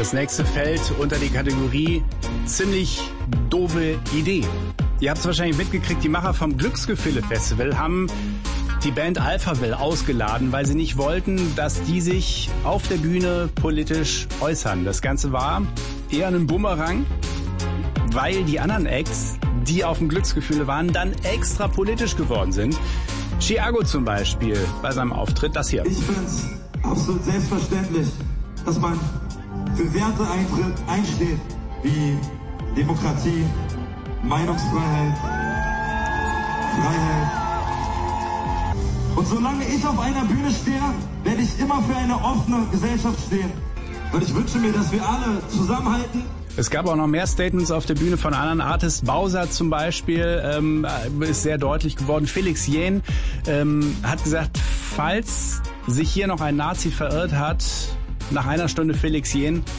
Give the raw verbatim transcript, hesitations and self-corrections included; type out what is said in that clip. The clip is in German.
Das nächste fällt unter die Kategorie ziemlich doofe Idee. Ihr habt es wahrscheinlich mitgekriegt, die Macher vom Glücksgefühle-Festival haben die Band Alphaville ausgeladen, weil sie nicht wollten, dass die sich auf der Bühne politisch äußern. Das Ganze war eher ein Bumerang, weil die anderen Acts, die auf dem Glücksgefühle waren, dann extra politisch geworden sind. Chiago zum Beispiel bei seinem Auftritt, das hier. Ich finde es absolut selbstverständlich, dass man für Werte eintritt, einsteht, wie Demokratie, Meinungsfreiheit, Freiheit. Und solange ich auf einer Bühne stehe, werde ich immer für eine offene Gesellschaft stehen. Und ich wünsche mir, dass wir alle zusammenhalten. Es gab auch noch mehr Statements auf der Bühne von anderen Artists. Bowser zum Beispiel ähm, ist sehr deutlich geworden. Felix Jähn ähm, hat gesagt, falls sich hier noch ein Nazi verirrt hat, nach einer Stunde Felix Jähn,